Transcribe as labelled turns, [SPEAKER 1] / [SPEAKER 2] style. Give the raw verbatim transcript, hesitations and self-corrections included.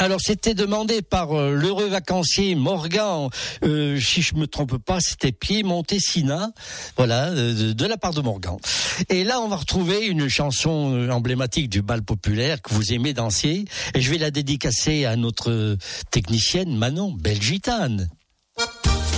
[SPEAKER 1] Alors c'était demandé par euh, l'heureux vacancier Morgan, euh, si je me trompe pas, c'était Piémontessina, voilà, euh, de, de la part de Morgan. Et là on va retrouver une chanson emblématique du bal populaire que vous aimez danser, et je vais la dédicacer à notre technicienne Manon, belle gitane.